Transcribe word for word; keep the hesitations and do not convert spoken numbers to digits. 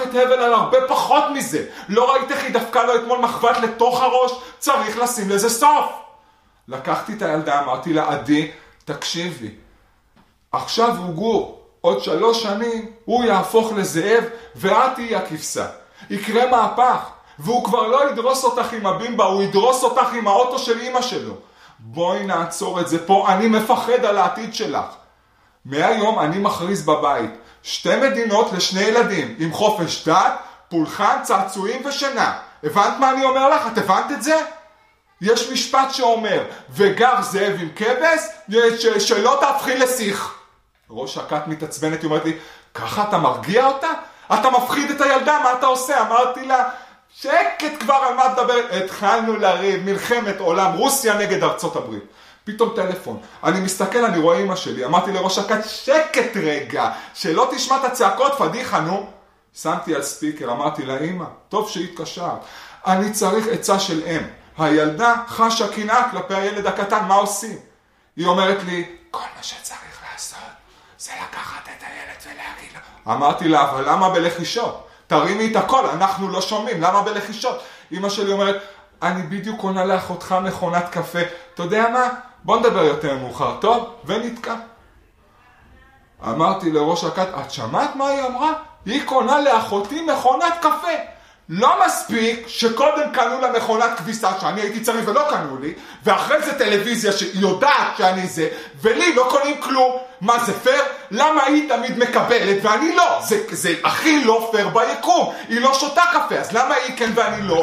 את הבל על הרבה פחות מזה. לא ראית איך היא דפקה לו אתמול מחבת לתוך הראש? צריך לשים לזה סוף. לקחתי את הילדה, אמרתי לה, עדי, תקשיבי. עכשיו הוא גור, עוד שלוש שנים הוא יהפוך לזאב ואת תהיי הכבשה. יקרה מהפך, והוא כבר לא ידרוס אותך עם הבימבה, הוא ידרוס אותך עם האוטו של אמא שלו. בואי נעצור את זה פה, אני מפחד על העתיד שלך. מהיום אני מכריז בבית, שתי מדינות לשני ילדים, עם חופש דת, פולחן, צעצועים ושינה. הבנת מה אני אומר לך? את הבנת את זה? יש משפט שאומר, וגר זאב עם כבש, ש- שלא תהפכי לשיח. ראש הכת מתעצבנת, היא אומרת לי, ככה אתה מרגיע אותה? אתה מפחיד את הילדה, מה אתה עושה? אמרתי לה, שקט כבר, על מה תדבר? התחלנו לריב, מלחמת עולם, רוסיה נגד ארצות הברית. פתאום טלפון, אני מסתכל, אני רואה אמא שלי, אמרתי לראש הכת, שקט רגע, שלא תשמע את הצעקות, פדיחה, נו. שמתי על ספיקר, אמרתי לה, אמא, טוב שהתקשר, אני צריך עצה של אם. הילדה חשה קנאה כלפי הילד הקטן, מה עושים? היא אומרת לי, כל מה שצריך לעשות, זה לקחת את הילד ולהגיד לו. אמרתי לה, אבל למה בלחישות? תרימי את הכל, אנחנו לא שומעים, למה בלחישות? אמא שלי אומרת, אני בדיוק קונה לאחותך מכונת קפה, אתה יודע מה? בוא נדבר יותר מאוחר, טוב? ונתקע. אמרתי לראש הכת, את שמעת מה היא אמרה? היא קונה לאחותי מכונת קפה. לא מספיק שקודם קנו לה מכונת כביסה שאני הייתי צריך ולא קנו לי, ואחרי זה טלוויזיה שיודעת שאני זה, ולי לא קונים כלום. מה זה פייר? למה היא תמיד מקבלת ואני לא? זה, זה הכי לא פייר ביקום. היא לא שותה קפה, אז למה היא כן ואני לא?